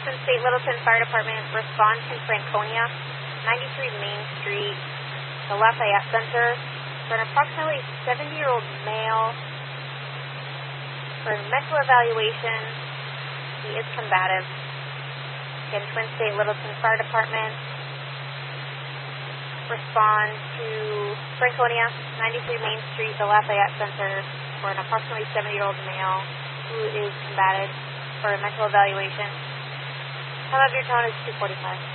Twin State Littleton Fire Department, respond to Franconia, 93 Main Street, the Lafayette Center, for an approximately 70-year-old male for mental evaluation. He is combative. Again, Twin State Littleton Fire Department, respond to Franconia, 93 Main Street, the Lafayette Center, for an approximately 70-year-old male who is combative for a mental evaluation. Time of your tone is 2:45.